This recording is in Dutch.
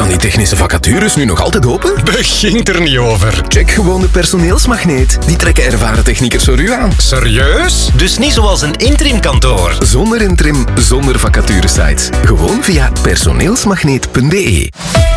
die technische vacatures nu nog altijd open? Begint er niet over. Check gewoon de personeelsmagneet. Die trekken ervaren techniekers voor u aan. Serieus? Dus niet zoals een interimkantoor. Zonder interim, zonder vacaturesites. Gewoon via personeelsmagneet.be.